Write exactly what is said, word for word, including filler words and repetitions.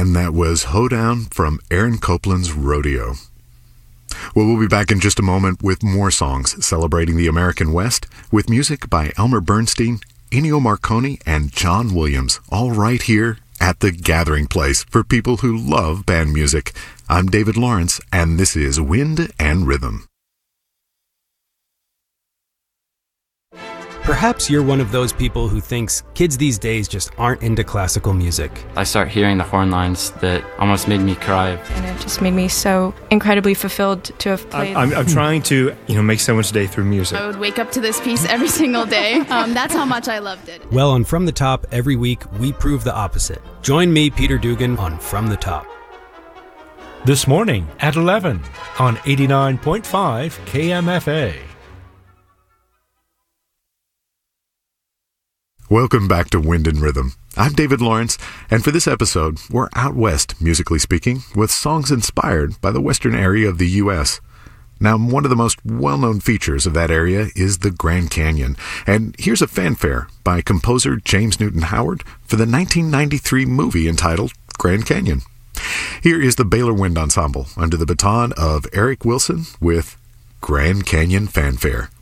And that was Hoedown from Aaron Copland's Rodeo. Well, we'll be back in just a moment with more songs celebrating the American West, with music by Elmer Bernstein, Ennio Morricone, and John Williams, all right here at the Gathering Place for people who love band music. I'm David Lawrence, and this is Wind and Rhythm. Perhaps you're one of those people who thinks kids these days just aren't into classical music. I start hearing the horn lines that almost made me cry. And it just made me so incredibly fulfilled to have played. I'm, I'm trying to, you know, make someone's day through music. I would wake up to this piece every single day. Um, that's how much I loved it. Well, on From the Top, every week, we prove the opposite. Join me, Peter Dugan, on From the Top. This morning at eleven on eighty-nine point five K M F A. Welcome back to Wind and Rhythm. I'm David Lawrence, and for this episode, we're out west, musically speaking, with songs inspired by the western area of the U S. Now, one of the most well-known features of that area is the Grand Canyon, and here's a fanfare by composer James Newton Howard for the nineteen ninety-three movie entitled Grand Canyon. Here is the Baylor Wind Ensemble under the baton of Eric Wilson with Grand Canyon Fanfare.